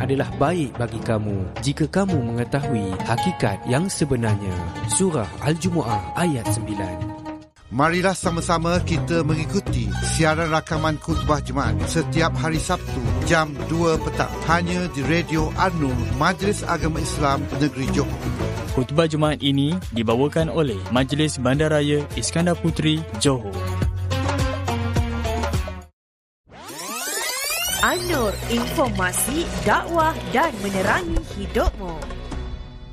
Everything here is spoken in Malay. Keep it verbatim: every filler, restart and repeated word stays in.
adalah baik bagi kamu jika kamu mengetahui hakikat yang sebenarnya. Surah Al-Jumu'ah ayat sembilan. Marilah sama-sama kita mengikuti siaran rakaman khutbah Jumaat setiap hari Sabtu jam dua petang hanya di Radio An-Nur Majlis Agama Islam Negeri Johor. Khutbah Jumaat ini dibawakan oleh Majlis Bandaraya Iskandar Puteri, Johor. An-Nur, informasi, dakwah dan menerangi hidupmu.